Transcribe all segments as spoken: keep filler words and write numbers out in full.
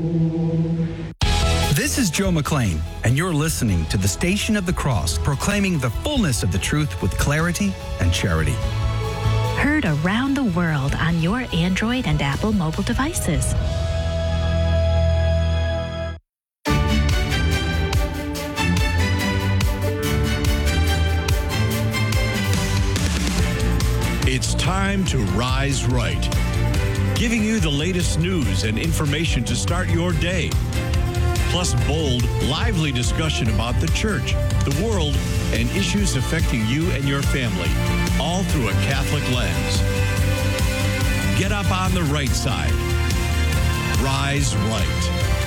This is Joe McLean, and you're listening to the Station of the Cross, proclaiming the fullness of the truth with clarity and charity. Heard around the world on your Android and Apple mobile devices. It's time to Rise Right, giving you the latest news and information to start your day. Plus bold, lively discussion about the church, the world, and issues affecting you and your family, all through a Catholic lens. Get up on the right side. Rise Right.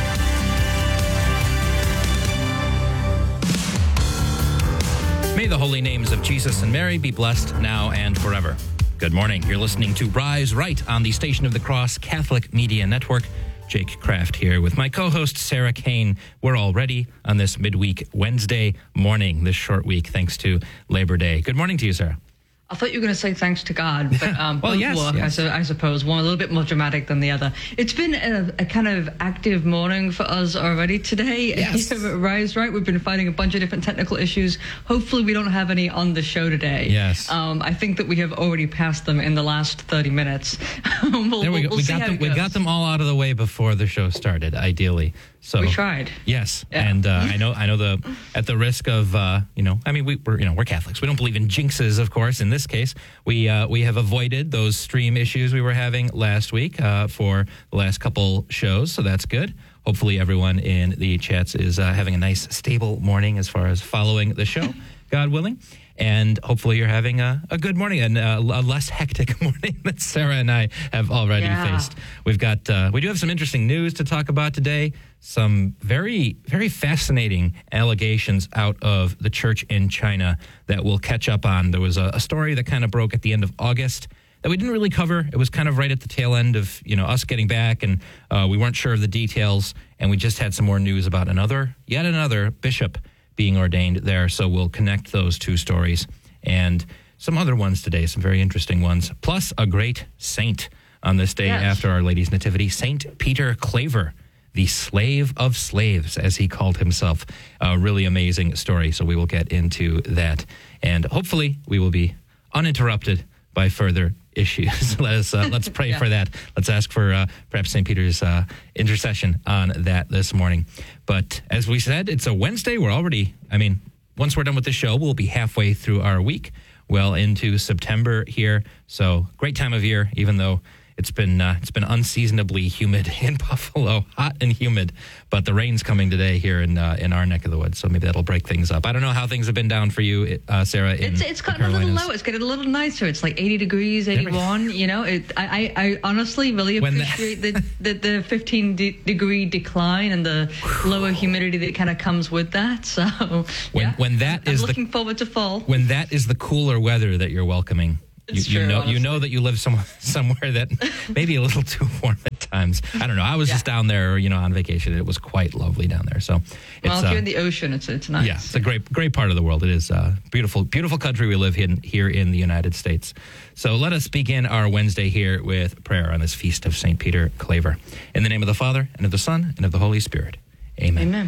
May the holy names of Jesus and Mary be blessed now and forever. Good morning. You're listening to Rise Right on the Station of the Cross Catholic Media Network. Jake Kraft here with my co-host Sarah Kane. We're all ready on this midweek Wednesday morning, this short week, thanks to Labor Day. Good morning to you, Sarah. I thought you were going to say thanks to God, but um, well, both yes, work, yes. I, su- I suppose. One a little bit more dramatic than the other. It's been a, a kind of active morning for us already today. Yes. Rise Right. We've been fighting a bunch of different technical issues. Hopefully we don't have any on the show today. Yes. Um, I think that we have already passed them in the last thirty minutes. we'll, there we go. We'll we, see got how them, it we goes. got them all out of the way before the show started, ideally. So We tried. Yes, Yeah. and uh, I know, I know the at the risk of uh, you know, I mean, we, we're you know we're Catholics. We don't believe in jinxes, of course. In this case, we uh, we have avoided those stream issues we were having last week uh, for the last couple shows, so that's good. Hopefully, everyone in the chats is uh, having a nice, stable morning as far as following the show, God willing. And hopefully you're having a, a good morning and a, a less hectic morning that Sarah and I have already Yeah. faced. We've got, uh, we do have some interesting news to talk about today. Some very, very fascinating allegations out of the church in China that we'll catch up on. There was a, a story that kind of broke at the end of August that we didn't really cover. It was kind of right at the tail end of, you know, us getting back, and uh, we weren't sure of the details, and we just had some more news about another, yet another bishop being ordained there. So we'll connect those two stories and some other ones today, some very interesting ones, plus a great saint on this day Yes. after Our Lady's Nativity, Saint Peter Claver, the slave of slaves, as he called himself. A really amazing story. So we will get into that. And hopefully we will be uninterrupted by further issues. Let us, uh, let's pray Yeah. for that. Let's ask for uh, perhaps Saint Peter's uh, intercession on that this morning. But as we said, it's a Wednesday. We're already, I mean, once we're done with the show, we'll be halfway through our week, well into September here. So great time of year, even though it's been uh, it's been unseasonably humid in Buffalo, hot and humid. But the rain's coming today here in uh, in our neck of the woods, so maybe that'll break things up. I don't know how things have been down for you, uh, Sarah. In It's it's the gotten a little Carolinas. lower. It's getting a little nicer. It's like eighty degrees, There we go. eighty-one. You know, it, I, I I honestly really When the- appreciate the, the the fifteen de- degree decline and the lower humidity that kind of comes with that. So When- yeah. when that I'm is the- looking forward to fall. When that is the cooler weather that you're welcoming. You, It's you true, know, you honestly. know that you live somewhere somewhere that maybe a little too warm at times. I don't know. I was Yeah. just down there, you know, on vacation. It was quite lovely down there. So, it's, Well, if uh, you're in the ocean, it's it's nice. yeah, it's a great, great part of the world. It is a beautiful, beautiful country we live in here in the United States. So let us begin our Wednesday here with prayer on this feast of Saint Peter Claver. In the name of the Father, and of the Son, and of the Holy Spirit. Amen. Amen.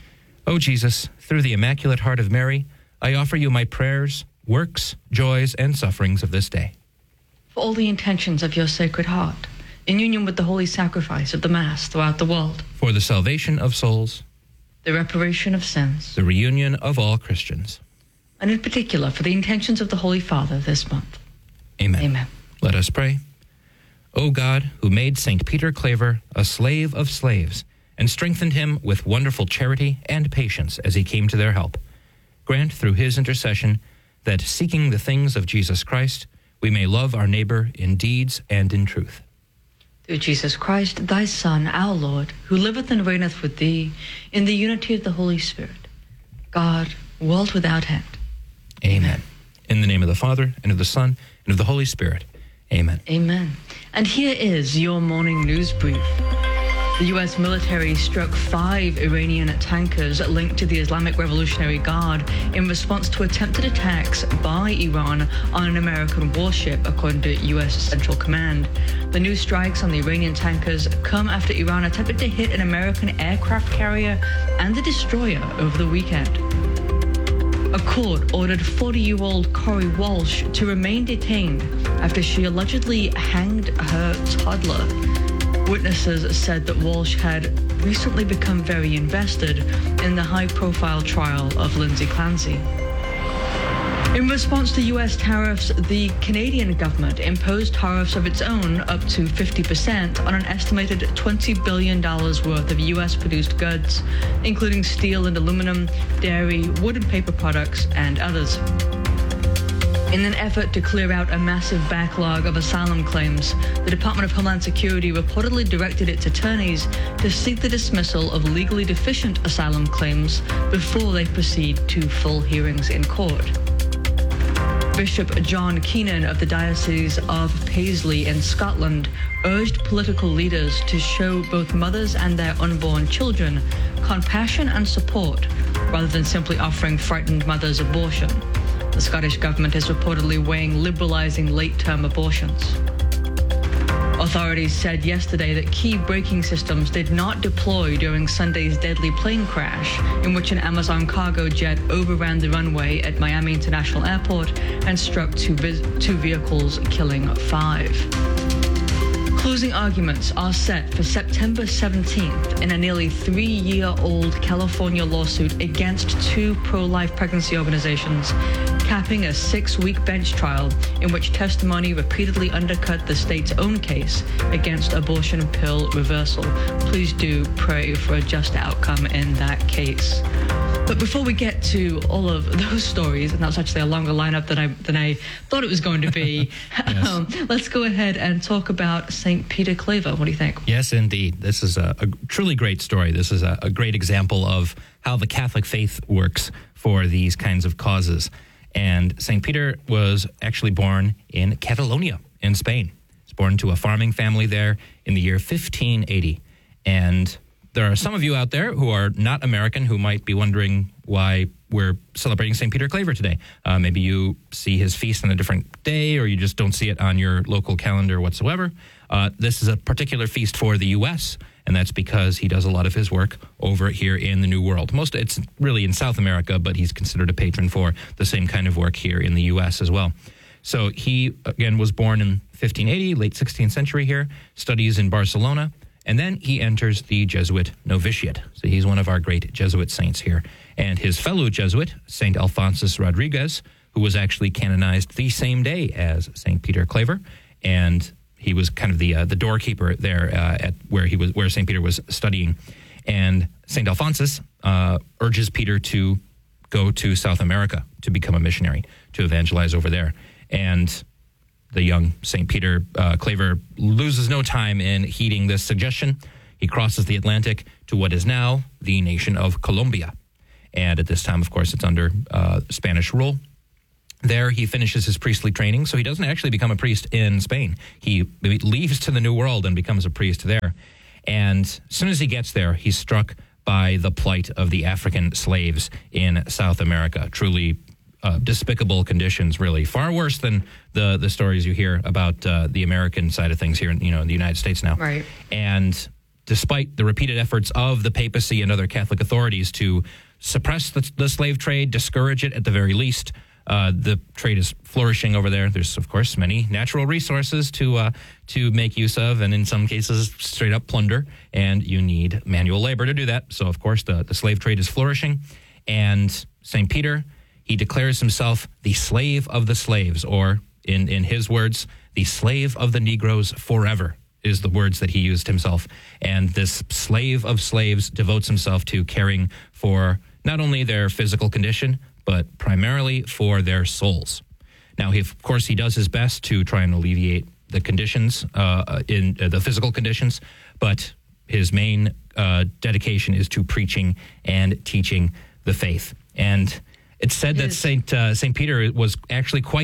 O Jesus, through the Immaculate Heart of Mary, I offer you my prayers, works, joys, and sufferings of this day. For all the intentions of your Sacred Heart, in union with the holy sacrifice of the Mass throughout the world, For the salvation of souls, the reparation of sins, the reunion of all Christians. and in particular for the intentions of the Holy Father this month. Amen. Amen. Let us pray. O God, who made Saint Peter Claver a slave of slaves and strengthened him with wonderful charity and patience as he came to their help, grant through his intercession that, seeking the things of Jesus Christ, we may love our neighbor in deeds and in truth. Through Jesus Christ, thy Son, our Lord, who liveth and reigneth with thee in the unity of the Holy Spirit, God, world without end. Amen. In the name of the Father, and of the Son, and of the Holy Spirit. Amen. Amen. And here is your morning news brief. The U S military struck five Iranian tankers linked to the Islamic Revolutionary Guard in response to attempted attacks by Iran on an American warship, according to U S Central Command. The new strikes on the Iranian tankers come after Iran attempted to hit an American aircraft carrier and a destroyer over the weekend. A court ordered forty-year-old Corrie Walsh to remain detained after she allegedly hanged her toddler. Witnesses said that Walsh had recently become very invested in the high-profile trial of Lindsay Clancy. In response to U S tariffs, the Canadian government imposed tariffs of its own up to fifty percent on an estimated twenty billion dollars worth of U S-produced goods, including steel and aluminum, dairy, wood and paper products, and others. In an effort to clear out a massive backlog of asylum claims, the Department of Homeland Security reportedly directed its attorneys to seek the dismissal of legally deficient asylum claims before they proceed to full hearings in court. Bishop John Keenan of the Diocese of Paisley in Scotland urged political leaders to show both mothers and their unborn children compassion and support rather than simply offering frightened mothers abortion. The Scottish government is reportedly weighing liberalising late-term abortions. Authorities said yesterday that key braking systems did not deploy during Sunday's deadly plane crash, in which an Amazon cargo jet overran the runway at Miami International Airport and struck two, two vehicles, killing five. Closing arguments are set for September seventeenth in a nearly three-year-old California lawsuit against two pro-life pregnancy organizations, capping a six-week bench trial in which testimony repeatedly undercut the state's own case against abortion pill reversal. Please do pray for a just outcome in that case. But before we get to all of those stories, and that's actually a longer lineup than I than I thought it was going to be, yes. um, let's go ahead and talk about Saint Peter Claver. What do you think? Yes, indeed. This is a, a truly great story. This is a, a great example of how the Catholic faith works for these kinds of causes. And Saint Peter was actually born in Catalonia in Spain. He was born to a farming family there in the year fifteen eighty. And there are some of you out there who are not American who might be wondering why we're celebrating Saint Peter Claver today. Uh, maybe you see his feast on a different day, or you just don't see it on your local calendar whatsoever. Uh, this is a particular feast for the U S, and that's because he does a lot of his work over here in the New World. Most it's really in South America, but he's considered a patron for the same kind of work here in the U S as well. So he, again, was born in fifteen eighty, late sixteenth century here, studies in Barcelona, and then he enters the Jesuit novitiate. So he's one of our great Jesuit saints here. And his fellow Jesuit, Saint Alphonsus Rodriguez, who was actually canonized the same day as Saint Peter Claver, and he was kind of the uh, the doorkeeper there uh, at where he was, where Saint Peter was studying. And Saint Alphonsus uh, urges Peter to go to South America to become a missionary, to evangelize over there. And the young Saint Peter uh, Claver loses no time in heeding this suggestion. He crosses the Atlantic to what is now the nation of Colombia. And at this time, of course, it's under uh, Spanish rule. There, he finishes his priestly training, so he doesn't actually become a priest in Spain. He leaves to the New World and becomes a priest there. And as soon as he gets there, he's struck by the plight of the African slaves in South America. Truly uh, despicable conditions, really. Far worse than the, the stories you hear about uh, the American side of things here in, you know, in the United States now. Right. And despite the repeated efforts of the papacy and other Catholic authorities to suppress the, the slave trade, discourage it at the very least, Uh, the trade is flourishing over there. There's, of course, many natural resources to uh, to make use of, and in some cases, straight up plunder, and you need manual labor to do that. So, of course, the, the slave trade is flourishing. And Saint Peter, he declares himself the slave of the slaves, or in, in his words, the slave of the Negroes forever, is the words that he used himself. And this slave of slaves devotes himself to caring for not only their physical condition, but primarily for their souls. Now, he, of course, he does his best to try and alleviate the conditions, uh, in uh, the physical conditions, but his main uh, dedication is to preaching and teaching the faith. And it's said that Saint uh, Saint Peter was actually quite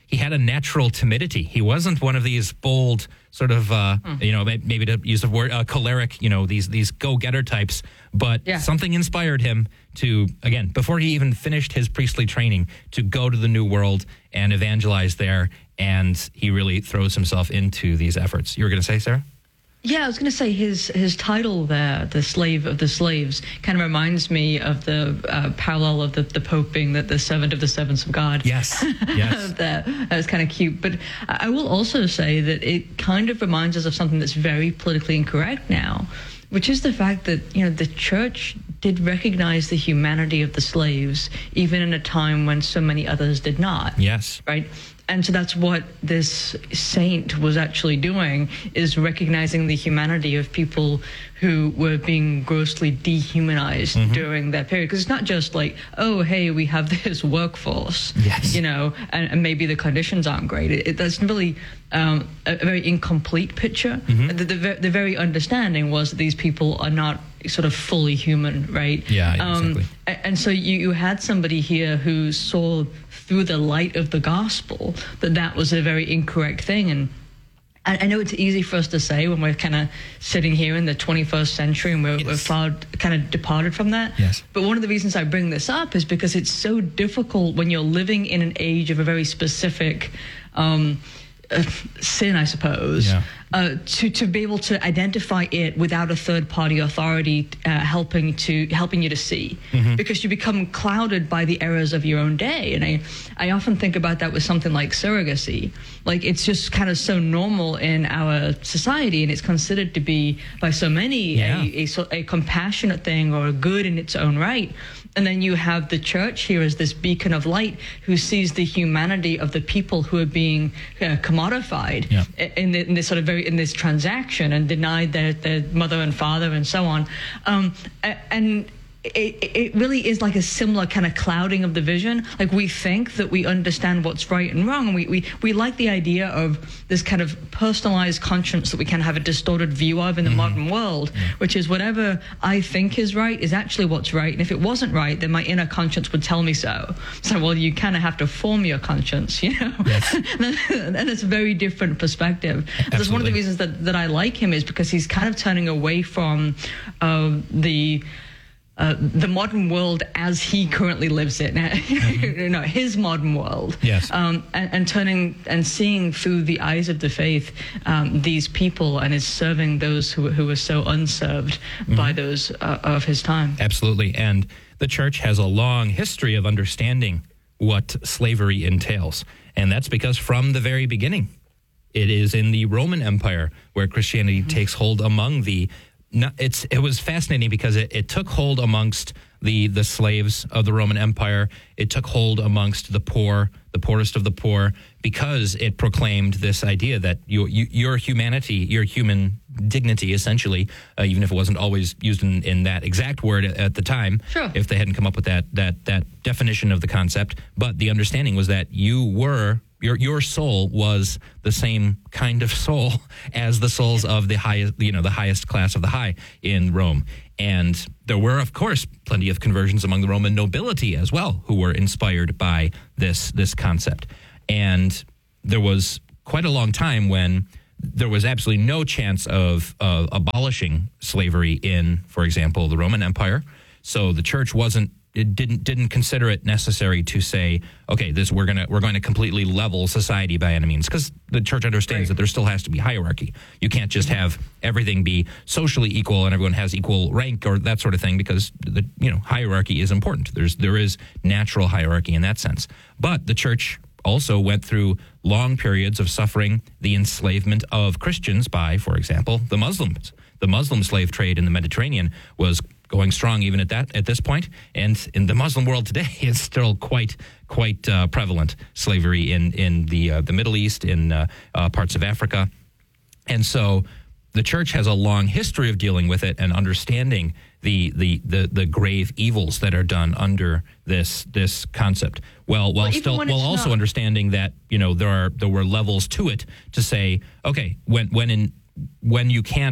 he had a natural timidity. He wasn't one of these bold sort of, uh, mm. you know, maybe to use the word uh, choleric, you know, these these go-getter types. But yeah. something inspired him to, again, before he even finished his priestly training, to go to the New World and evangelize there. And he really throws himself into these efforts. You were going to say, Sarah? Yeah, I was going to say his his title there, the slave of the slaves, kind of reminds me of the uh, parallel of the, the Pope being the, the servant of the servants of God. Yes, yes. that, that was kind of cute. But I will also say that it kind of reminds us of something that's very politically incorrect now, which is the fact that, you know, the church did recognize the humanity of the slaves, even in a time when so many others did not. Yes. Right? And so that's what this saint was actually doing, is recognizing the humanity of people who were being grossly dehumanized mm-hmm. during that period. Because it's not just like, oh, hey, we have this workforce, yes. you know, and, and maybe the conditions aren't great. It, it, that's really um, a, a very incomplete picture. Mm-hmm. The, the, the very understanding was that these people are not sort of fully human, right? Yeah, um, exactly. And so you, you had somebody here who saw through the light of the gospel that that was a very incorrect thing. And I, I know it's easy for us to say when we're kind of sitting here in the twenty-first century and we're, yes. we're far kind of departed from that. Yes. But one of the reasons I bring this up is because it's so difficult when you're living in an age of a very specific um, uh, sin, I suppose, yeah. uh, to to be able to identify it without a third party authority uh, helping to helping you to see, mm-hmm. because you become clouded by the errors of your own day. And I I often think about that with something like surrogacy. Like, it's just kind of so normal in our society, and it's considered to be by so many yeah. a, a a compassionate thing or a good in its own right. And then you have the church here as this beacon of light who sees the humanity of the people who are being uh, commodified yeah. in, the, in this sort of very in this transaction and denied their, their mother and father and so on. Um, and it, it really is like a similar kind of clouding of the vision. Like, we think that we understand what's right and wrong, and we, we, we like the idea of this kind of personalized conscience that we can have a distorted view of in the mm-hmm. modern world, yeah. which is whatever I think is right is actually what's right. And if it wasn't right, then my inner conscience would tell me so. So, well, you kind of have to form your conscience, you know? Yes. And it's a very different perspective. That's one of the reasons that, that I like him, is because he's kind of turning away from uh, the... Uh, the modern world as he currently lives it, mm-hmm. you know, his modern world, yes, um, and, and turning and seeing through the eyes of the faith um, these people, and is serving those who who are so unserved mm-hmm. by those uh, of his time. Absolutely, and the church has a long history of understanding what slavery entails, and that's because from the very beginning, it is in the Roman Empire where Christianity mm-hmm. takes hold among the. No, it's it was fascinating because it, it took hold amongst the the slaves of the Roman Empire. It took hold amongst the poor, the poorest of the poor, because it proclaimed this idea that you, you, your humanity, your human dignity, essentially, uh, even if it wasn't always used in, in that exact word at, at the time, sure. if they hadn't come up with that that that definition of the concept, but the understanding was that you were. Your your soul was the same kind of soul as the souls of the highest, you know, the highest class of the high in Rome. And there were, of course, plenty of conversions among the Roman nobility as well, who were inspired by this this concept. And there was quite a long time when there was absolutely no chance of uh, abolishing slavery in, for example, the Roman Empire. So the church wasn't. It didn't didn't consider it necessary to say, okay, this we're gonna we're going to completely level society by any means, because the church understands right. that there still has to be hierarchy. You can't just have everything be socially equal and everyone has equal rank or that sort of thing, because the you know hierarchy is important. There's there is natural hierarchy in that sense. But the church also went through long periods of suffering the enslavement of Christians by, for example, the Muslims. The Muslim slave trade in the Mediterranean was going strong even at that at this point, and in the Muslim world today, it's still quite quite uh, prevalent slavery in in the uh, the Middle East, in uh, uh, parts of Africa, and so the church has a long history of dealing with it and understanding the the the, the grave evils that are done under this this concept. Well, while well, still while also not. understanding that you know there are there were levels to it to say, okay, when when in when you can't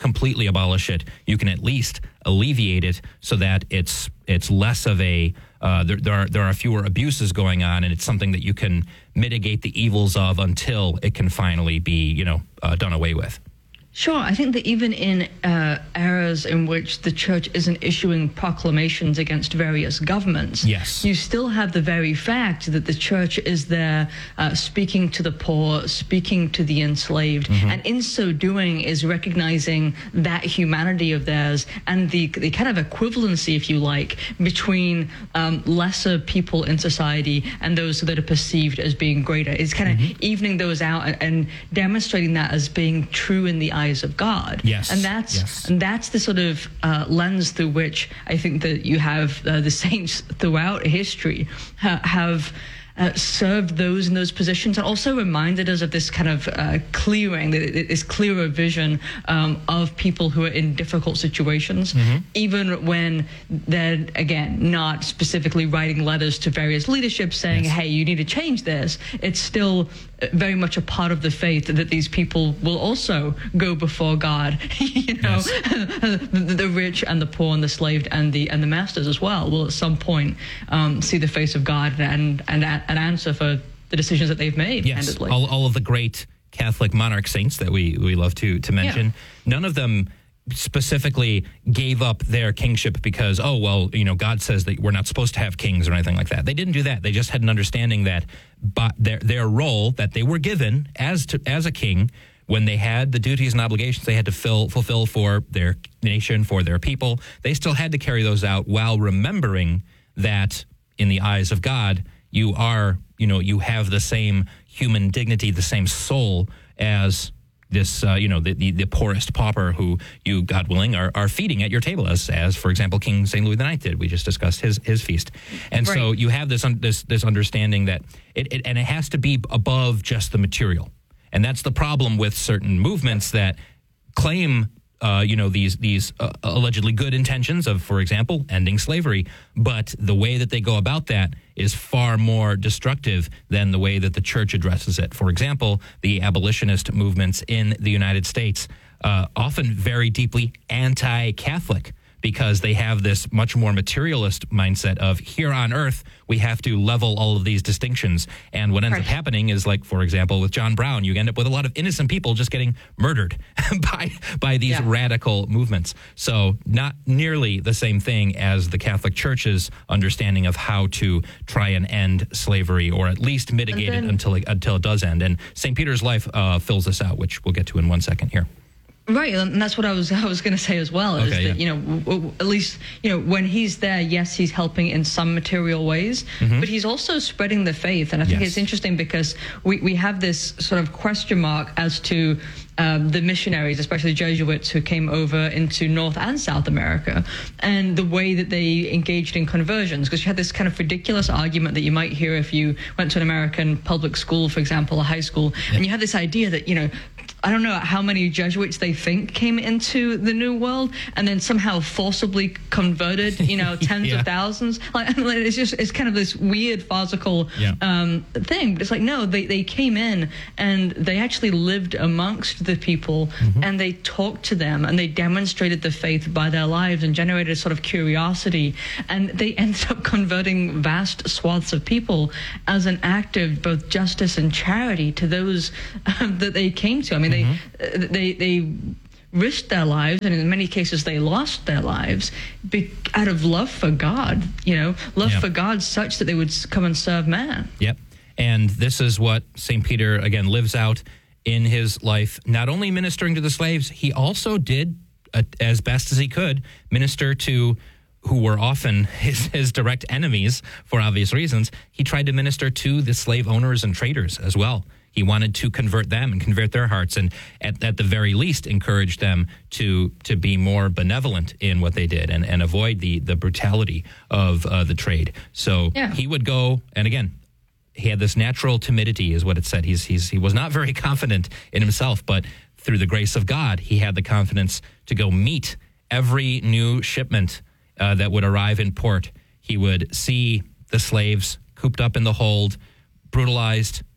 completely abolish it, you can at least alleviate it so that it's it's less of a uh, there, there are there are fewer abuses going on, and it's something that you can mitigate the evils of until it can finally be, you know, uh, done away with. Sure. I think that even in uh, eras in which the church isn't issuing proclamations against various governments, yes, you still have the very fact that the church is there uh, speaking to the poor, speaking to the enslaved, mm-hmm. and in so doing is recognizing that humanity of theirs and the, the kind of equivalency, if you like, between um, lesser people in society and those that are perceived as being greater. It's kind of mm-hmm. evening those out and, and demonstrating that as being true in the eyes of God. Yes. And that's yes. and that's the sort of uh, lens through which I think that you have uh, the saints throughout history ha- have Uh, served those in those positions, and also reminded us of this kind of uh, clearing, this clearer vision um, of people who are in difficult situations, mm-hmm. even when they're, again, not specifically writing letters to various leadership saying, yes. hey, you need to change this. It's still very much a part of the faith that these people will also go before God. you know, yes. the, the rich and the poor and the slaved and the and the masters as well will at some point um, see the face of God and and an answer for the decisions that they've made. Yes, all, all of the great Catholic monarch saints that we, we love to, to mention, yeah. none of them specifically gave up their kingship because, oh, well, you know, God says that we're not supposed to have kings or anything like that. They didn't do that. They just had an understanding that but their their role that they were given as to, as a king, when they had the duties and obligations they had to fill, fulfill for their nation, for their people, they still had to carry those out while remembering that in the eyes of God, you are, you know, you have the same human dignity, the same soul as this, uh, you know, the, the, the poorest pauper who you, God willing, are, are feeding at your table, as, as for example, King Saint Louis the Ninth did. We just discussed his his feast. And right. so you have this, un, this this understanding that, it, it and it has to be above just the material. And that's the problem with certain movements that claim Uh, you know, these these uh, allegedly good intentions of, for example, ending slavery. But the way that they go about that is far more destructive than the way that the church addresses it. For example, the abolitionist movements in the United States, uh, often very deeply anti-Catholic, because they have this much more materialist mindset of here on earth, we have to level all of these distinctions. And what ends right. up happening is, like, for example, with John Brown, you end up with a lot of innocent people just getting murdered by by these yeah. radical movements. So not nearly the same thing as the Catholic Church's understanding of how to try and end slavery, or at least mitigate then, it until it, until it does end. And Saint Peter's life uh, fills this out, which we'll get to in one second here. Right, and that's what I was I was going to say as well. Is okay, that yeah. you know, w- w- at least you know when he's there, yes, he's helping in some material ways, mm-hmm. but he's also spreading the faith. And I think yes. it's interesting because we, we have this sort of question mark as to um, the missionaries, especially Jesuits, who came over into North and South America, and the way that they engaged in conversions. Because you had this kind of ridiculous argument that you might hear if you went to an American public school, for example, a high school, yeah. and you had this idea that you know. I don't know how many Jesuits they think came into the New World and then somehow forcibly converted, you know, tens yeah. of thousands. Like, it's just, it's kind of this weird farcical yeah. um, thing. But it's like, no, they, they came in and they actually lived amongst the people mm-hmm. and they talked to them and they demonstrated the faith by their lives and generated a sort of curiosity. And they ended up converting vast swaths of people as an act of both justice and charity to those um, that they came to. I mean, Mm-hmm. They, they they risked their lives, and in many cases they lost their lives be, out of love for God, you know, love yep. for God such that they would come and serve man. Yep. And this is what Saint Peter, again, lives out in his life, not only ministering to the slaves, he also did, uh, as best as he could, minister to who were often his, his direct enemies for obvious reasons. He tried to minister to the slave owners and traders as well. He wanted to convert them and convert their hearts, and at, at the very least encourage them to to be more benevolent in what they did and, and avoid the, the brutality of uh, the trade. So yeah. he would go, and again, he had this natural timidity is what it said. He's, he's He was not very confident in himself, but through the grace of God, he had the confidence to go meet every new shipment uh, that would arrive in port. He would see the slaves cooped up in the hold, brutalized,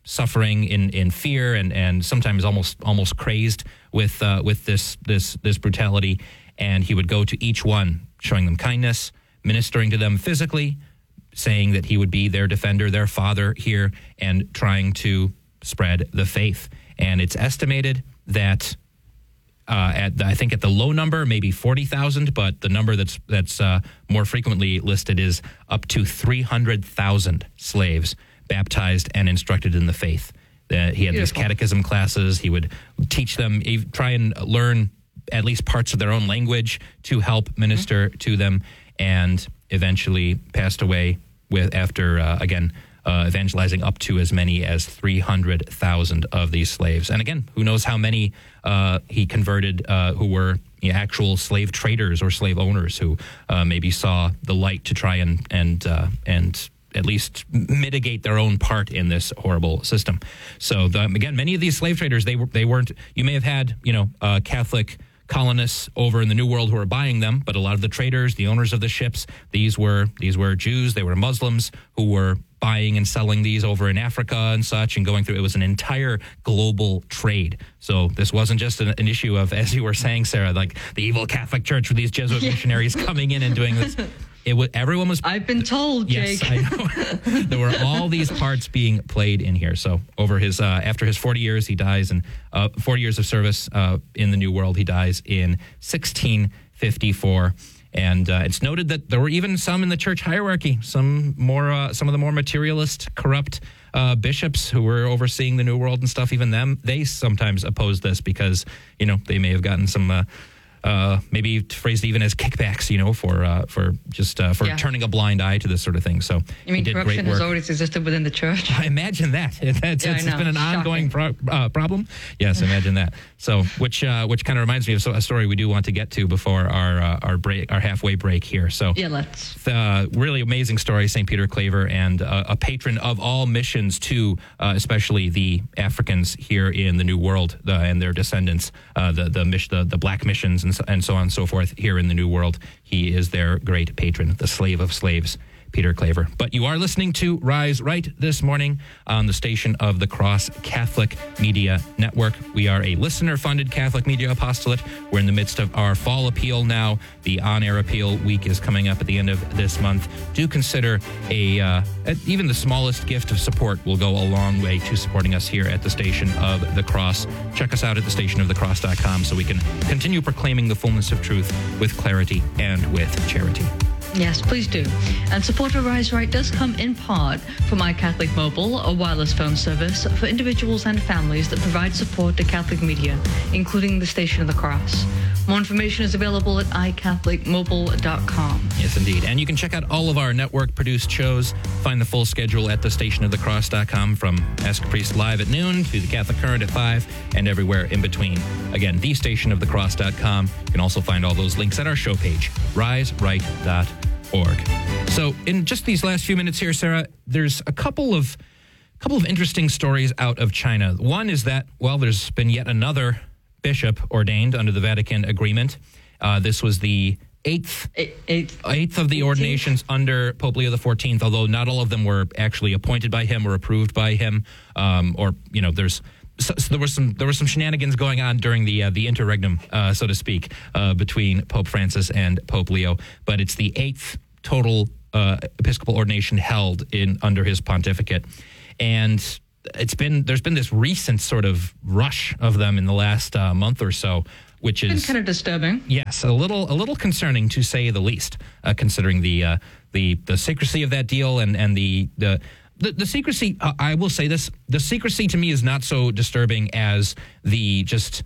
suffering in, in fear and, and sometimes almost almost crazed with uh, with this this this brutality. And he would go to each one, showing them kindness, ministering to them physically, saying that he would be their defender, their father here, and trying to spread the faith. And it's estimated that uh, at the, I think at the low number, maybe forty thousand, but the number that's that's uh, more frequently listed is up to three hundred thousand slaves baptized and instructed in the faith. Uh, he had Beautiful. These catechism classes. He would teach them, try and learn at least parts of their own language to help minister mm-hmm. to them, and eventually passed away with after, uh, again, uh, evangelizing up to as many as three hundred thousand of these slaves. And again, who knows how many uh, he converted uh, who were you know, actual slave traders or slave owners who uh, maybe saw the light to try and and uh, and at least mitigate their own part in this horrible system. So the, again, many of these slave traders, they were they weren't. You may have had you know uh, Catholic colonists over in the New World who were buying them, but a lot of the traders, the owners of the ships, these were these were Jews, they were Muslims who were buying and selling these over in Africa and such, and going through. It was an entire global trade. So this wasn't just an, an issue of, as you were saying, Sarah, like the evil Catholic Church with these Jesuit yeah. missionaries coming in and doing this. It was everyone was. I've been told, yes, Jake. I know. There were all these parts being played in here. So over his uh, after his forty years, he dies, and uh, forty years of service uh, in the New World, he dies in sixteen fifty-four. And uh, it's noted that there were even some in the church hierarchy, some more, uh, some of the more materialist, corrupt uh, bishops who were overseeing the New World and stuff. Even them, they sometimes opposed this because you know they may have gotten some. Uh, Uh, maybe phrased even as kickbacks, you know, for uh, for just uh, for yeah. turning a blind eye to this sort of thing. So you mean he did corruption great work. has always existed within the church? I imagine that. It's, it's, yeah, it's been an Shocking. ongoing pro- uh, problem. Yes, imagine that. So, which uh, which kind of reminds me of a story we do want to get to before our uh, our break, our halfway break here. So yeah, let's. Uh, really amazing story, Saint Peter Claver, and uh, a patron of all missions to uh, especially the Africans here in the New World the, and their descendants, uh, the the, mish- the the black missions and so, and so on and so forth here in the New World. He is their great patron, the slave of slaves, Peter Claver. But you are listening to Rise Right this morning on the station of the Cross Catholic Media Network. We are a listener-funded Catholic media apostolate. We're in the midst of our fall appeal now. The on-air appeal week is coming up at the end of this month. Do consider a, uh, even the smallest gift of support will go a long way to supporting us here at the Station of the Cross. Check us out at the station of the cross dot com so we can continue proclaiming the fullness of truth with clarity and with charity. Yes, please do. And support for Rise Right does come in part from iCatholic Mobile, a wireless phone service for individuals and families that provide support to Catholic media, including the Station of the Cross. More information is available at i catholic mobile dot com. Yes, indeed. And you can check out all of our network-produced shows. Find the full schedule at the station of the cross dot com, from Ask a Priest Live at noon to the Catholic Current at five and everywhere in between. Again, the station of the cross dot com. You can also find all those links at our show page, rise right dot org. So in just these last few minutes here, Sarah, there's a couple of couple of interesting stories out of China. One is that, well, there's been yet another bishop ordained under the Vatican agreement. Uh, this was the eighth, eighth, eighth of the ordinations under Pope Leo the fourteenth, although not all of them were actually appointed by him or approved by him. Um, or, you know, there's so, so there was some there were some shenanigans going on during the uh, the interregnum, uh, so to speak, uh, between Pope Francis and Pope Leo. But it's the eighth total uh, episcopal ordination held in under his pontificate, and it's been there's been this recent sort of rush of them in the last uh, month or so, which is been kind of disturbing. Yes, a little a little concerning to say the least, uh, considering the uh, the the secrecy of that deal and and the the. The, the secrecy, uh, I will say this, the secrecy to me is not so disturbing as the just,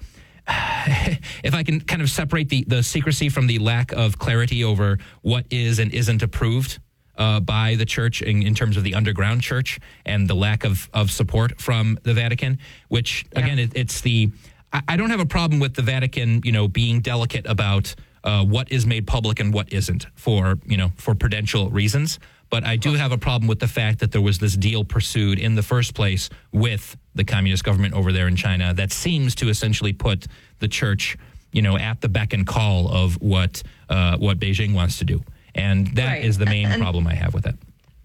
if I can kind of separate the, the secrecy from the lack of clarity over what is and isn't approved uh, by the church in, in terms of the underground church, and the lack of, of support from the Vatican, which, yeah. again, it, it's the, I, I don't have a problem with the Vatican, you know, being delicate about uh, what is made public and what isn't for, you know, for prudential reasons. But I do have a problem with the fact that there was this deal pursued in the first place with the communist government over there in China that seems to essentially put the church, you know, at the beck and call of what uh, what Beijing wants to do. And that right. is the main and, problem I have with it.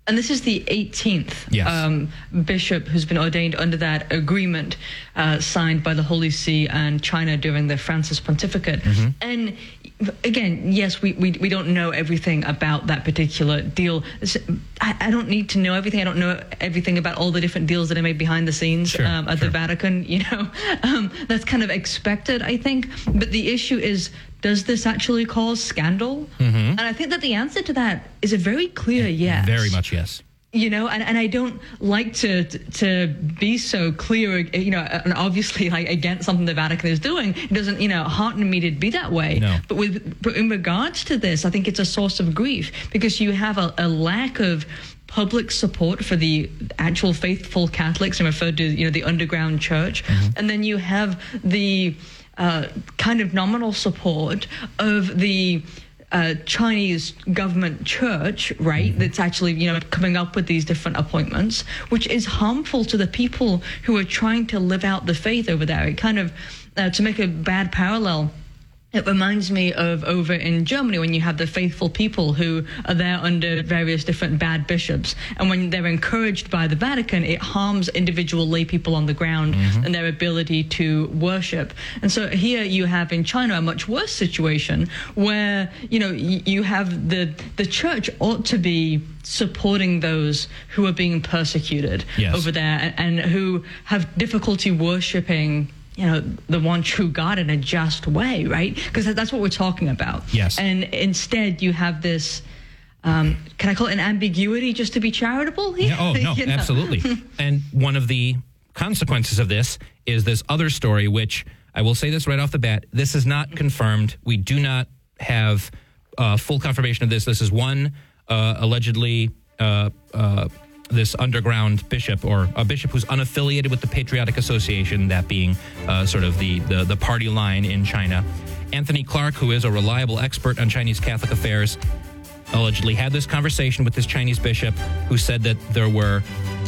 And this is the eighteenth Yes. um, bishop who's been ordained under that agreement uh, signed by the Holy See and China during the Francis pontificate. Mm-hmm. And again, yes, we, we we don't know everything about that particular deal. I, I don't need to know everything. I don't know everything about all the different deals that are made behind the scenes Sure, um, at sure. the Vatican. You know, um, that's kind of expected, I think. But the issue is, does this actually cause scandal? Mm-hmm. And I think that the answer to that is a very clear yes. Very much yes. You know, and, and I don't like to to be so clear, you know, and obviously like against something the Vatican is doing. It doesn't, you know, hearten me to be that way. No. But with but in regards to this, I think it's a source of grief because you have a, a lack of public support for the actual faithful Catholics, and referred to, you know, the underground church, mm-hmm. and then you have the uh, kind of nominal support of the Uh, Chinese government church, right, mm-hmm. that's actually, you know, coming up with these different appointments, which is harmful to the people who are trying to live out the faith over there. It kind of, uh, to make a bad parallel, it reminds me of over in Germany when you have the faithful people who are there under various different bad bishops. And when they're encouraged by the Vatican, it harms individual lay people on the ground mm-hmm. and their ability to worship. And so here you have in China a much worse situation where, you know, y- you have the, the church ought to be supporting those who are being persecuted yes. over there and, and who have difficulty worshiping, you know, the one true God in a just way, right? Because that's what we're talking about. Yes. And instead you have this, um, can I call it an ambiguity just to be charitable? Yeah, oh, no, You know? absolutely. And one of the consequences of this is this other story, which I will say this right off the bat. This is not confirmed. We do not have uh, full confirmation of this. This is one uh, allegedly uh, uh this underground bishop, or a bishop who's unaffiliated with the Patriotic Association, that being uh, sort of the, the, the party line in China. Anthony Clark, who is a reliable expert on Chinese Catholic affairs, allegedly had this conversation with this Chinese bishop who said that there were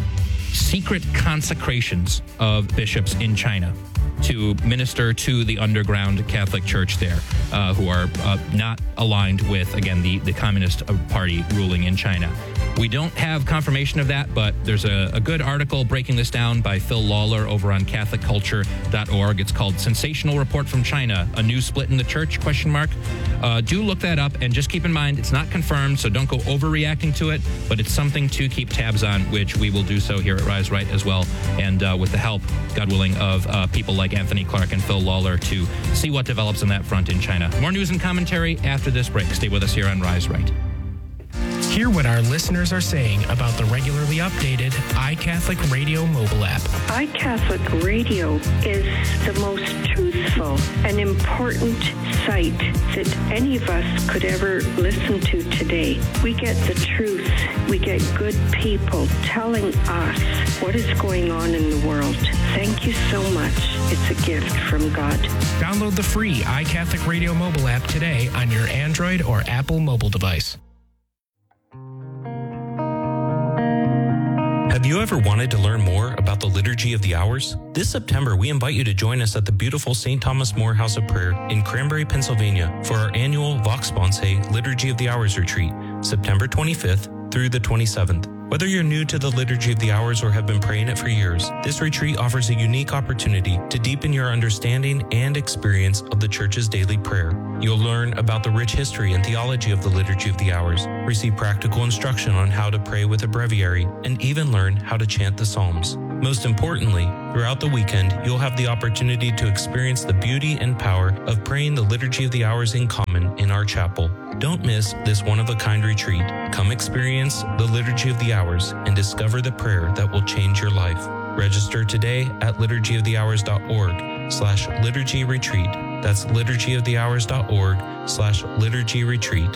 secret consecrations of bishops in China to minister to the underground Catholic Church there, uh, who are uh, not aligned with, again, the, the Communist Party ruling in China. We don't have confirmation of that, but there's a, a good article breaking this down by Phil Lawler over on Catholic Culture dot org. It's called Sensational Report from China, a New Split in the Church, question mark. Uh, do look that up, and just keep in mind, it's not confirmed, so don't go overreacting to it, but it's something to keep tabs on, which we will do so here at Rise Right as well, and uh, with the help, God willing, of uh, people like Anthony Clark and Phil Lawler to see what develops on that front in China. More news and commentary after this break. Stay with us here on Rise Right. Hear what our listeners are saying about the regularly updated iCatholic Radio mobile app. iCatholic Radio is the most truthful and important site that any of us could ever listen to today. We get the truth. We get good people telling us what is going on in the world. Thank you so much. It's a gift from God. Download the free iCatholic Radio mobile app today on your Android or Apple mobile device. Have you ever wanted to learn more about the Liturgy of the Hours? This September, we invite you to join us at the beautiful Saint Thomas More House of Prayer in Cranberry, Pennsylvania for our annual Vox Sponsae Liturgy of the Hours retreat, September twenty-fifth through the twenty-seventh. Whether you're new to the Liturgy of the Hours or have been praying it for years, this retreat offers a unique opportunity to deepen your understanding and experience of the Church's daily prayer. You'll learn about the rich history and theology of the Liturgy of the Hours, receive practical instruction on how to pray with a breviary, and even learn how to chant the Psalms. Most importantly, throughout the weekend, you'll have the opportunity to experience the beauty and power of praying the Liturgy of the Hours in common in our chapel. Don't miss this one-of-a-kind retreat. Come experience the Liturgy of the Hours and discover the prayer that will change your life. Register today at liturgy of the hours dot org slash liturgy retreat. That's liturgy of the hours dot org slash liturgy retreat.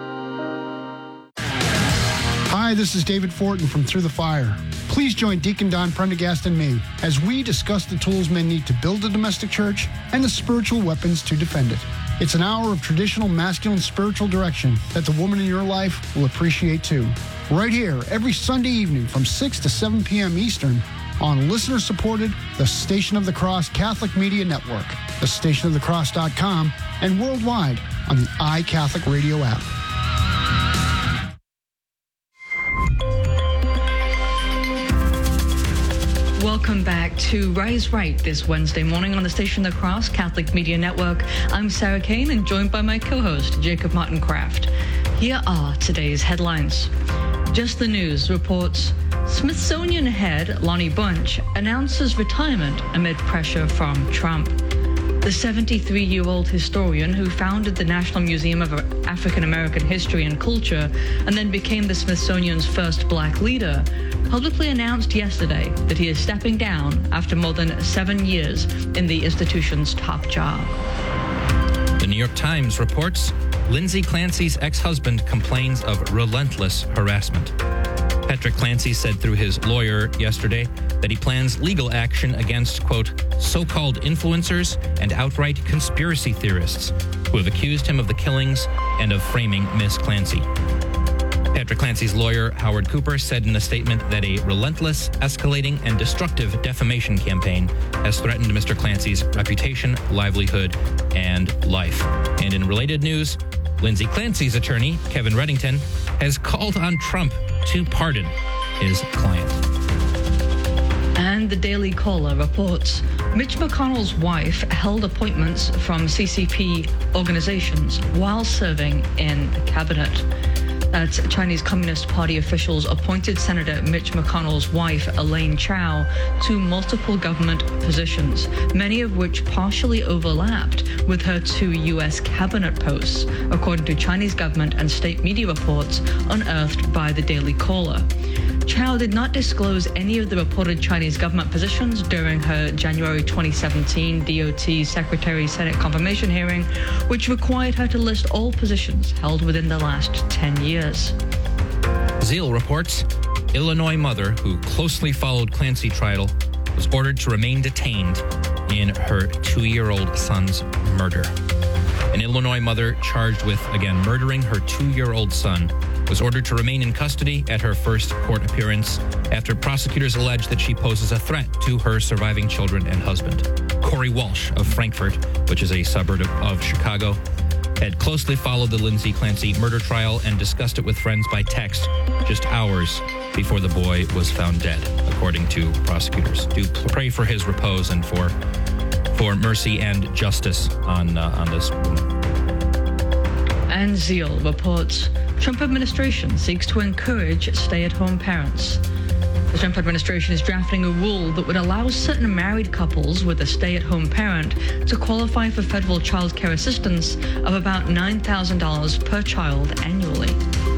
Hi, this is David Fortin from Through the Fire. Please join Deacon Don Prendergast and me as we discuss the tools men need to build a domestic church and the spiritual weapons to defend it. It's an hour of traditional masculine spiritual direction that the woman in your life will appreciate too. Right here, every Sunday evening from six to seven p.m. Eastern on listener-supported The Station of the Cross Catholic Media Network, the station of the cross dot com, and worldwide on the iCatholic Radio app. Welcome back to Rise Right this Wednesday morning on the station of the Cross Catholic Media Network. I'm Sarah Kane and joined by my co-host, Jacob Martin Kraft. Here are today's headlines. Just the News reports Smithsonian head Lonnie Bunch announces retirement amid pressure from Trump. The seventy-three-year-old historian who founded the National Museum of African American History and Culture and then became the Smithsonian's first black leader publicly announced yesterday that he is stepping down after more than seven years in the institution's top job. The New York Times reports Lindsay Clancy's ex-husband complains of relentless harassment. Patrick Clancy said through his lawyer yesterday that he plans legal action against, quote, so-called influencers and outright conspiracy theorists who have accused him of the killings and of framing Miss Clancy. Patrick Clancy's lawyer, Howard Cooper, said in a statement that a relentless, escalating, and destructive defamation campaign has threatened Mister Clancy's reputation, livelihood, and life. And in related news, Lindsay Clancy's attorney, Kevin Reddington, has called on Trump to pardon his client. And the Daily Caller reports Mitch McConnell's wife held appointments from C C P organizations while serving in the cabinet. That's Chinese Communist Party officials appointed Senator Mitch McConnell's wife, Elaine Chao, to multiple government positions, many of which partially overlapped with her two U S cabinet posts, according to Chinese government and state media reports unearthed by the Daily Caller. Chao did not disclose any of the reported Chinese government positions during her January twenty seventeen D O T Secretary Senate confirmation hearing, which required her to list all positions held within the last ten years. Zeal reports Illinois mother who closely followed Clancy trial was ordered to remain detained in her two-year-old son's murder. An Illinois mother charged with, again, murdering her two-year-old son was ordered to remain in custody at her first court appearance after prosecutors alleged that she poses a threat to her surviving children and husband. Corey Walsh of Frankfort, which is a suburb of Chicago, had closely followed the Lindsay Clancy murder trial and discussed it with friends by text just hours before the boy was found dead, according to prosecutors. Do pray for his repose and for for mercy and justice on uh, on this woman. And Zeal reports Trump administration seeks to encourage stay-at-home parents. The Trump administration is drafting a rule that would allow certain married couples with a stay-at-home parent to qualify for federal child care assistance of about nine thousand dollars per child annually.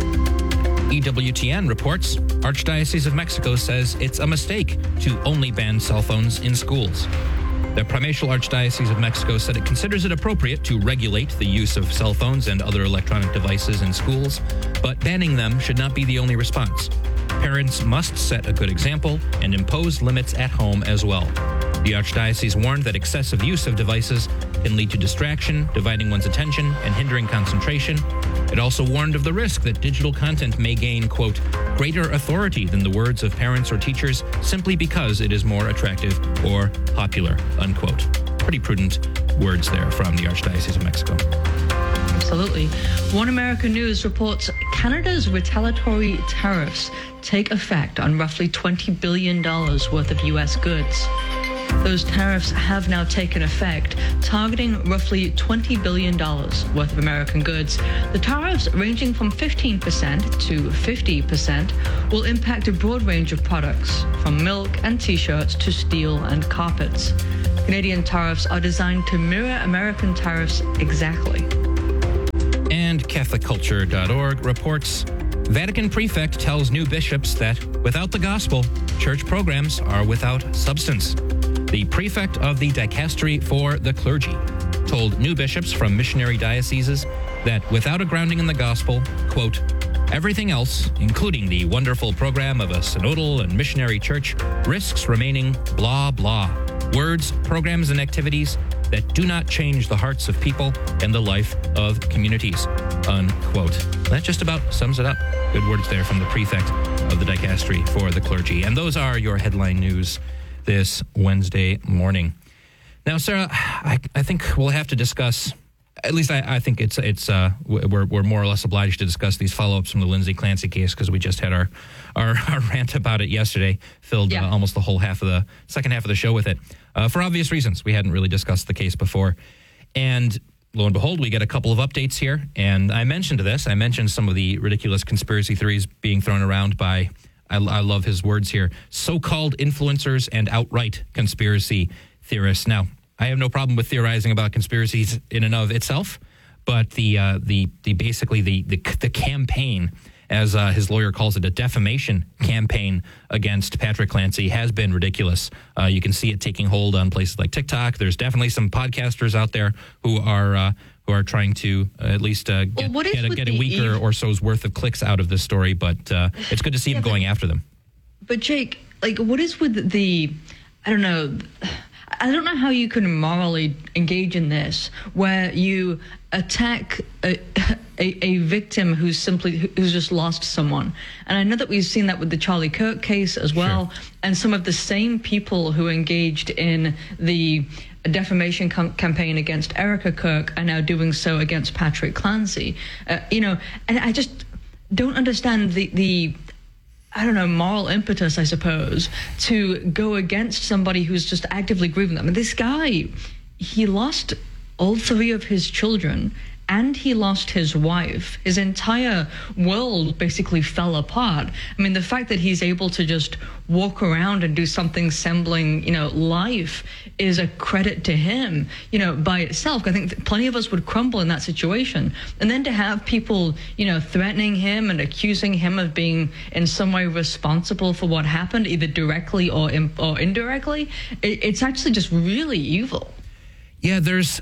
E W T N reports Archdiocese of Mexico says it's a mistake to only ban cell phones in schools. The Primatial Archdiocese of Mexico said it considers it appropriate to regulate the use of cell phones and other electronic devices in schools, but banning them should not be the only response. Parents must set a good example and impose limits at home as well. The Archdiocese warned that excessive use of devices can lead to distraction, dividing one's attention, and hindering concentration. It also warned of the risk that digital content may gain, quote, greater authority than the words of parents or teachers simply because it is more attractive or popular, unquote. Pretty prudent words there from the Archdiocese of Mexico. Absolutely. One American News reports Canada's retaliatory tariffs take effect on roughly twenty billion dollars worth of U S goods. Those tariffs have now taken effect, targeting roughly twenty billion dollars worth of American goods. The tariffs, ranging from fifteen percent to fifty percent, will impact a broad range of products, from milk and T-shirts to steel and carpets. Canadian tariffs are designed to mirror American tariffs exactly. And Catholic Culture dot org reports Vatican prefect tells new bishops that without the gospel, church programs are without substance. The prefect of the Dicastery for the Clergy told new bishops from missionary dioceses that without a grounding in the gospel, quote, everything else, including the wonderful program of a synodal and missionary church, risks remaining blah, blah. Words, programs, and activities that do not change the hearts of people and the life of communities, unquote. That just about sums it up. Good words there from the prefect of the Dicastery for the Clergy. And those are your headline news this Wednesday morning. Now, Sarah, I, I think we'll have to discuss at least I, I think it's it's uh, we're we're more or less obliged to discuss these follow-ups from the Lindsay Clancy case because we just had our, our our rant about it yesterday, filled yeah. uh, almost the whole half of the second half of the show with it uh, for obvious reasons. We hadn't really discussed the case before, and lo and behold, we get a couple of updates here. And I mentioned this. I mentioned some of the ridiculous conspiracy theories being thrown around by, I, I love his words here, so-called influencers and outright conspiracy theorists. Now, I have no problem with theorizing about conspiracies in and of itself, but the uh, the the basically the the, the campaign, as uh, his lawyer calls it, a defamation campaign against Patrick Clancy has been ridiculous. Uh, you can see it taking hold on places like TikTok. There's definitely some podcasters out there who are uh, who are trying to uh, at least uh, get, well, get, a, get a week or, or so's worth of clicks out of this story. But uh, it's good to see yeah, him going but, after them. But Jake, like, what is with the, I don't know, I don't know how you can morally engage in this, where you attack a, a, a victim who's simply who's just lost someone. And I know that we've seen that with the Charlie Kirk case as well, sure. and some of the same people who engaged in the defamation com- campaign against Erica Kirk are now doing so against Patrick Clancy. Uh, you know, and I just don't understand the the. I don't know, moral impetus, I suppose, to go against somebody who's just actively grieving them. And this guy, he lost all three of his children, and he lost his wife. His entire world basically fell apart. I mean, the fact that he's able to just walk around and do something resembling, you know, life is a credit to him, you know, by itself. I think plenty of us would crumble in that situation. And then to have people, you know, threatening him and accusing him of being in some way responsible for what happened, either directly or, in, or indirectly, it, it's actually just really evil. Yeah, there's...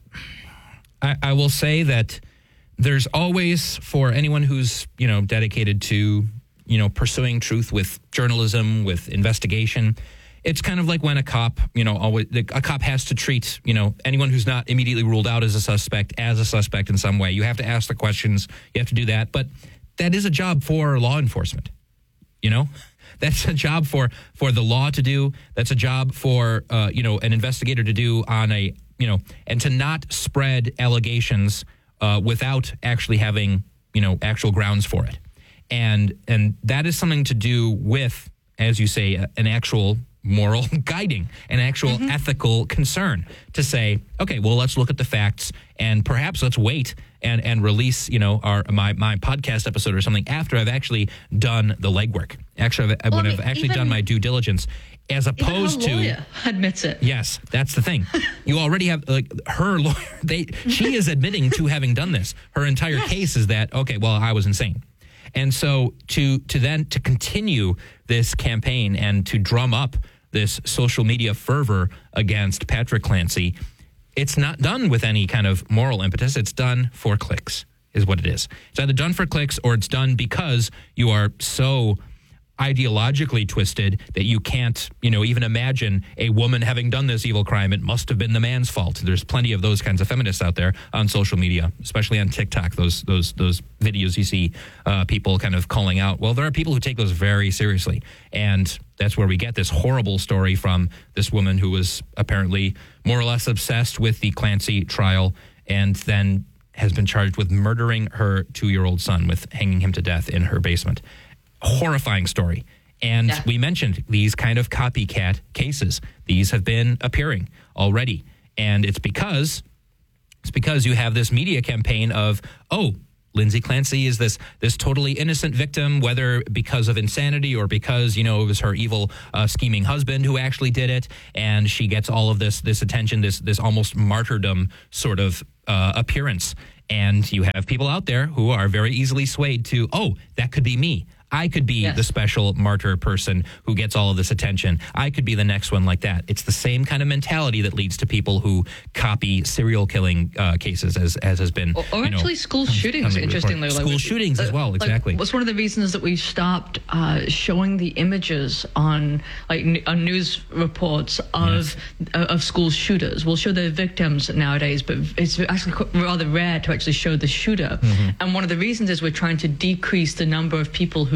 I, I will say that there's always, for anyone who's, you know, dedicated to, you know, pursuing truth with journalism, with investigation, it's kind of like when a cop, you know, always a cop has to treat, you know, anyone who's not immediately ruled out as a suspect as a suspect in some way. You have to ask the questions. You have to do that. But that is a job for law enforcement, you know? That's a job for, for the law to do. That's a job for, uh, you know, an investigator to do on a, you know, and to not spread allegations uh, without actually having, you know, actual grounds for it. And and that is something to do with, as you say, a, an actual moral guiding, an actual mm-hmm. ethical concern to say, okay, well, let's look at the facts and perhaps let's wait and, and release, you know, our my, my podcast episode or something after I've actually done the legwork. Actually, I've, well, when I've actually done my due diligence. As opposed Even her to, lawyer admits it. Yes, that's the thing. You already have like her lawyer. They she is admitting to having done this. Her entire yes. case is that okay. Well, I was insane, and so to to then to continue this campaign and to drum up this social media fervor against Patrick Clancy, it's not done with any kind of moral impetus. It's done for clicks, is what it is. It's either done for clicks or it's done because you are so ideologically twisted that you can't, you know, even imagine a woman having done this evil crime. It must have been the man's fault. There's plenty of those kinds of feminists out there on social media, especially on TikTok. Those those those videos you see uh, people kind of calling out. Well, there are people who take those very seriously, and that's where we get this horrible story from this woman who was apparently more or less obsessed with the Clancy trial, and then has been charged with murdering her two-year-old son, with hanging him to death in her basement. Horrifying story. And yeah. we mentioned these kind of copycat cases. These have been appearing already. And it's because it's because you have this media campaign of, oh, Lindsay Clancy is this this totally innocent victim, whether because of insanity or because, you know, it was her evil uh, scheming husband who actually did it. And she gets all of this this attention, this this almost martyrdom sort of uh, appearance. And you have people out there who are very easily swayed to, oh, that could be me. I could be yes. the special martyr person who gets all of this attention. I could be the next one like that. It's the same kind of mentality that leads to people who copy serial killing uh, cases, as as has been. Or, or you know, actually school shootings, interestingly. School like, uh, shootings as well, exactly. Like, what's one of the reasons that we stopped uh, showing the images on like n- on news reports of yes. uh, of school shooters? We'll show the victims nowadays, but it's actually rather rare to actually show the shooter. Mm-hmm. And one of the reasons is we're trying to decrease the number of people who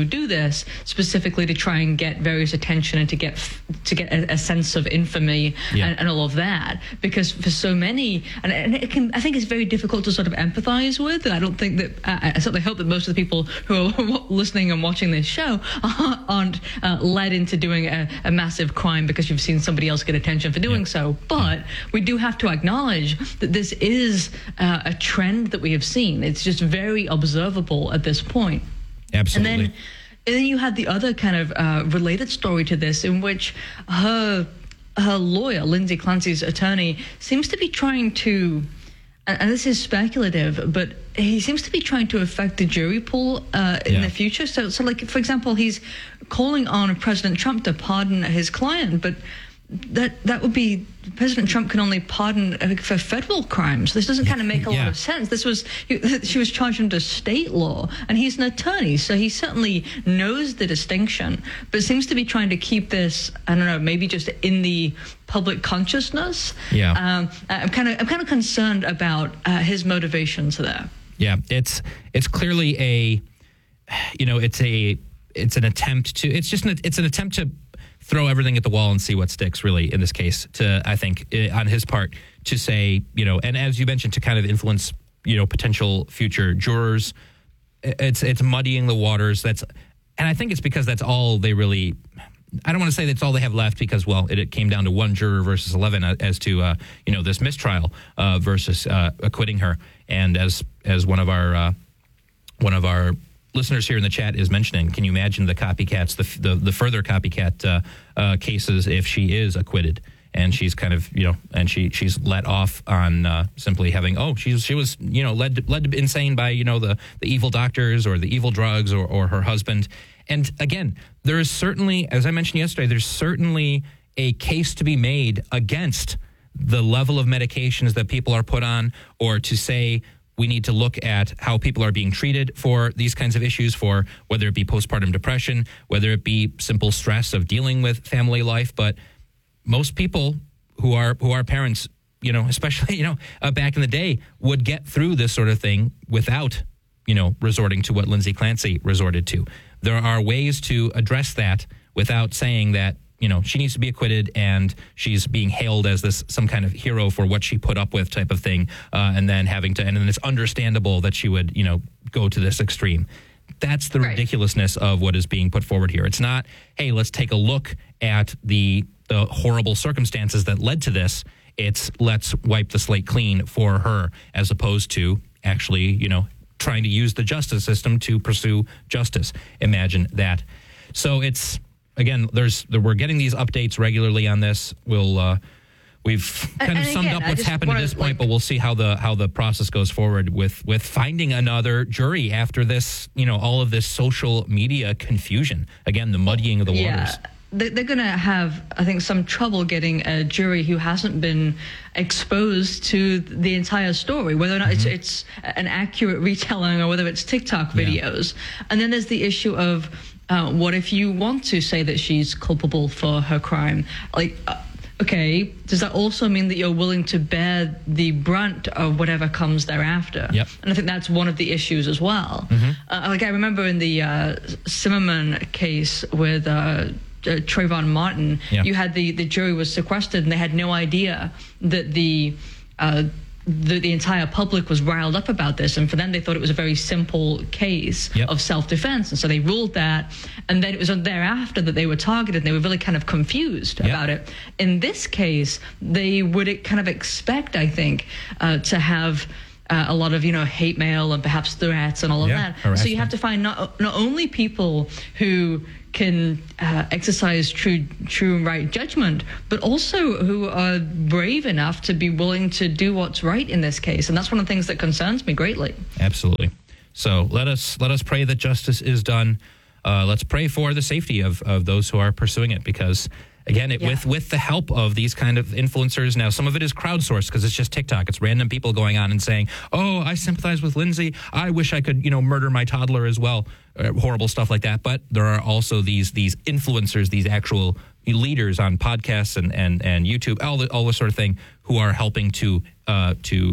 do this specifically to try and get various attention and to get to get a, a sense of infamy yeah. and, and all of that. Because for so many, and, and it can, I think it's very difficult to sort of empathize with. And I don't think that I, I certainly hope that most of the people who are listening and watching this show aren't uh, led into doing a, a massive crime because you've seen somebody else get attention for doing yeah. so. But we do have to acknowledge that this is uh, a trend that we have seen. It's just very observable at this point. Absolutely. And then, and then you had the other kind of uh, related story to this, in which her her lawyer, Lindsay Clancy's attorney, seems to be trying to, and, and this is speculative, but he seems to be trying to affect the jury pool uh, in yeah. the future. So, so like, for example, he's calling on President Trump to pardon his client, but that that would be, President Trump can only pardon for federal crimes. This doesn't kind of make a yeah. lot of sense. This was, she was charged under state law, and he's an attorney, so he certainly knows the distinction, but seems to be trying to keep this, I don't know, maybe just in the public consciousness. Yeah. Um, I'm kind of I'm kind of concerned about uh, his motivations there. Yeah, it's it's clearly a, you know, it's a it's an attempt to, it's just an, it's an attempt to throw everything at the wall and see what sticks, really, in this case, to, I think, on his part, to say, you know, and as you mentioned, to kind of influence, you know, potential future jurors. It's it's muddying the waters. That's, and I think it's because that's all they really, I don't want to say that's all they have left, because, well, it, it came down to one juror versus eleven as to, uh, you know, this mistrial uh, versus uh, acquitting her. And as as one of our uh, one of our listeners here in the chat is mentioning, can you imagine the copycats, the the, the further copycat uh, uh, cases if she is acquitted and she's kind of, you know, and she she's let off on uh, simply having, oh, she's she was, you know, led led insane by, you know, the the evil doctors or the evil drugs or, or her husband. And again, there is certainly, as I mentioned yesterday, there's certainly a case to be made against the level of medications that people are put on, or to say we need to look at how people are being treated for these kinds of issues, for whether it be postpartum depression, whether it be simple stress of dealing with family life. But most people who are who are parents, you know, especially, you know, uh, back in the day, would get through this sort of thing without, you know, resorting to what Lindsay Clancy resorted to. There are ways to address that without saying that, you know, she needs to be acquitted and she's being hailed as this some kind of hero for what she put up with type of thing, uh, and then having to, and then it's understandable that she would, you know, go to this extreme. That's the right. ridiculousness of what is being put forward here. It's not, hey, let's take a look at the the horrible circumstances that led to this. It's let's wipe the slate clean for her, as opposed to actually, you know, trying to use the justice system to pursue justice. Imagine that. So it's, again, there's we're getting these updates regularly on this. We'll uh, we've kind and, of and summed again, up what's happened wanna, at this point, like, but we'll see how the how the process goes forward with with finding another jury after this. You know, all of this social media confusion. Again, the muddying of the yeah. waters. They're going to have, I think, some trouble getting a jury who hasn't been exposed to the entire story, whether or not mm-hmm. it's, it's an accurate retelling or whether it's TikTok videos. Yeah. And then there's the issue of uh, what if you want to say that she's culpable for her crime? Like, uh, okay, does that also mean that you're willing to bear the brunt of whatever comes thereafter? Yep. And I think that's one of the issues as well. Mm-hmm. Uh, like, I remember in the uh, Zimmerman case with Uh, Uh, Trayvon Martin, yeah. you had the, the jury was sequestered and they had no idea that the, uh, the the entire public was riled up about this, and for them they thought it was a very simple case yep. of self-defense, and so they ruled that, and then it was thereafter that they were targeted and they were really kind of confused yep. about it. In this case, they would kind of expect, I think, uh, to have Uh, a lot of, you know, hate mail and perhaps threats and all of yeah, that. harassment. So you have to find not not only people who can uh, exercise true true and right judgment, but also who are brave enough to be willing to do what's right in this case. And that's one of the things that concerns me greatly. Absolutely. So let us let us pray that justice is done. Uh, let's pray for the safety of, of those who are pursuing it, because Again, it, yeah. with with the help of these kind of influencers. Now, some of it is crowdsourced because it's just TikTok. It's random people going on and saying, oh, I sympathize with Lindsay. I wish I could, you know, murder my toddler as well. Uh, horrible stuff like that. But there are also these these influencers, these actual leaders on podcasts and, and, and YouTube, all the, all this sort of thing, who are helping to uh, to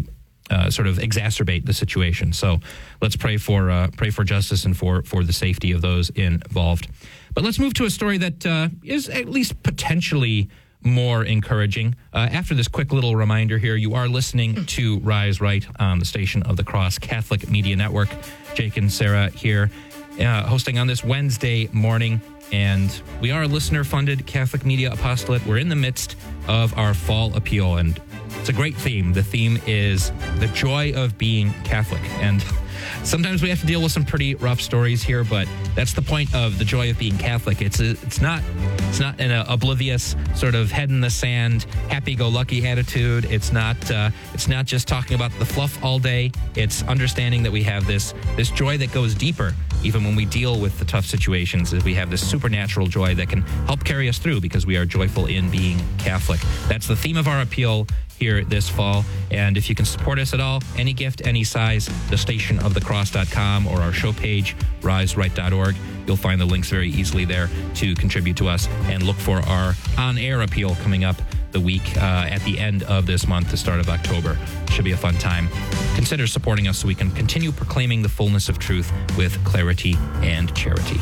uh, sort of exacerbate the situation. So let's pray for uh, pray for justice and for for the safety of those involved. But let's move to a story that uh, is at least potentially more encouraging. Uh, after this quick little reminder here, you are listening to Rise Right on the Station of the Cross Catholic Media Network. Jake and Sarah here, uh, hosting on this Wednesday morning. And we are a listener-funded Catholic media apostolate. We're in the midst of our fall appeal, and it's a great theme. The theme is the joy of being Catholic. And sometimes we have to deal with some pretty rough stories here, but that's the point of the joy of being Catholic. It's a, it's not it's not an oblivious sort of head in the sand, happy-go-lucky attitude. It's not uh, it's not just talking about the fluff all day. It's understanding that we have this this joy that goes deeper, even when we deal with the tough situations. That we have this supernatural joy that can help carry us through because we are joyful in being Catholic. That's the theme of our appeal here this fall. And if you can support us at all, any gift, any size, the station of the cross dot com or our show page, rise right dot org. You'll find the links very easily there to contribute to us, and look for our on-air appeal coming up the week uh, at the end of this month, the start of October. Should be a fun time. Consider supporting us so we can continue proclaiming the fullness of truth with clarity and charity.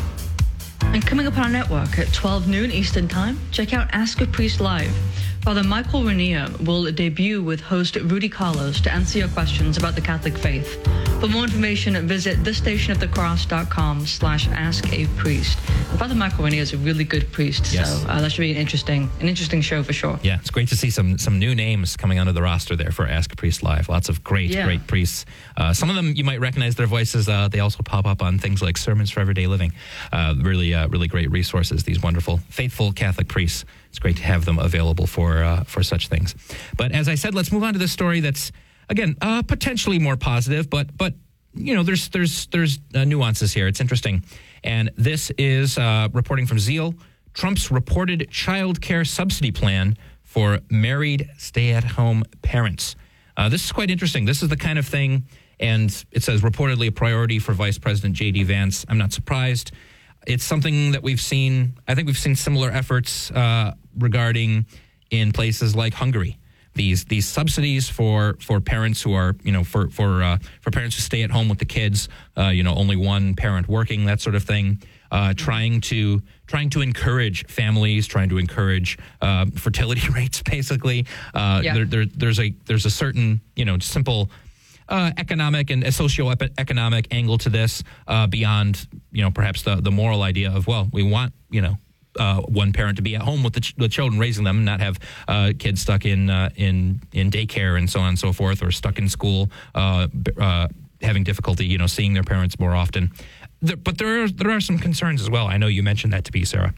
And coming up on our network at twelve noon Eastern Time, check out Ask a Priest Live. Father Michael Rainier will debut with host Rudy Carlos to answer your questions about the Catholic faith. For more information, visit the station of the cross dot com slash ask a priest. Father Michael Rainier is a really good priest, yes. so uh, that should be an interesting an interesting show for sure. Yeah, it's great to see some some new names coming onto the roster there for Ask a Priest Live. Lots of great, yeah. great priests. Uh, some of them you might recognize their voices. Uh, they also pop up on things like Sermons for Everyday Living. Uh, really, uh, really great resources. These wonderful, faithful Catholic priests. It's great to have them available for uh, for such things. But as I said, let's move on to this story that's, again, uh, potentially more positive, but but you know, there's there's there's uh, nuances here. It's interesting. And this is uh, reporting from Zeal, Trump's reported child care subsidy plan for married stay-at-home parents. Uh, this is quite interesting. This is the kind of thing, and it says reportedly a priority for Vice President J D Vance. I'm not surprised. It's something that we've seen, I think we've seen similar efforts uh, regarding in places like Hungary. These these subsidies for, for parents who are, you know, for for uh, for parents who stay at home with the kids, uh, you know, only one parent working, that sort of thing. Uh, trying to trying to encourage families, trying to encourage uh, fertility rates, basically. Uh, yeah. there, there, there's a there's a certain, you know, simple uh, economic and a socio-economic angle to this uh, beyond, you know, perhaps the the moral idea of, well, we want, you know, Uh, one parent to be at home with the, ch- the children, raising them, and not have uh, kids stuck in uh, in in daycare and so on and so forth, or stuck in school, uh, uh, having difficulty, you know, seeing their parents more often. There, but there are there are some concerns as well. I know you mentioned that to be, Sarah.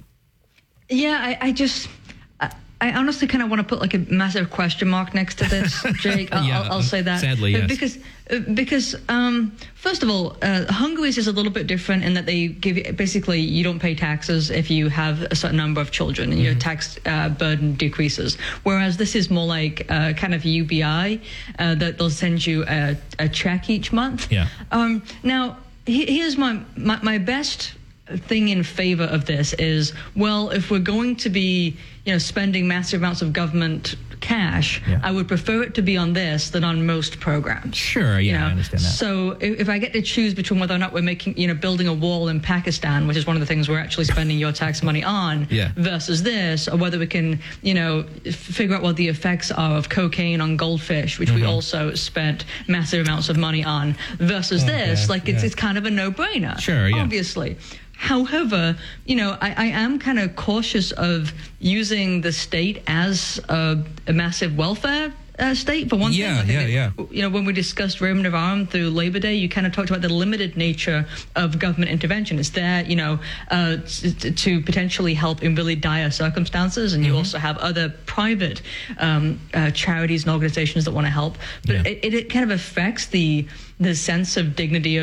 Yeah, I, I just. I honestly kind of want to put like a massive question mark next to this, Jake. I'll, yeah, I'll, I'll say that. Sadly, yes. Because, because um, first of all, uh, Hungary's is a little bit different in that they give you, basically, you don't pay taxes if you have a certain number of children, and mm-hmm. your tax uh, burden decreases. Whereas this is more like uh, kind of U B I, uh, that they'll send you a, a check each month. Yeah. Um, now, he, here's my, my, my best thing in favor of this is, well, if we're going to be, you know, spending massive amounts of government cash, yeah. I would prefer it to be on this than on most programs. Sure, yeah, you know? I understand that. So if, if I get to choose between whether or not we're making, you know, building a wall in Pakistan, which is one of the things we're actually spending your tax money on, yeah. versus this, or whether we can, you know, f- figure out what the effects are of cocaine on goldfish, which mm-hmm. we also spent massive amounts of money on, versus okay. this, like it's yeah. it's kind of a no-brainer. Sure, yeah. Obviously. However, you know, I, I am kind of cautious of using the state as a, a massive welfare uh, state, for one yeah, thing. I yeah, think yeah, yeah. You know, when we discussed Raymond of Arm through Labor Day, you kind of talked about the limited nature of government intervention. It's there, you know, uh, to, to potentially help in really dire circumstances, and mm-hmm. you also have other private um, uh, charities and organizations that want to help. But yeah. it, it, it kind of affects the the sense of dignity of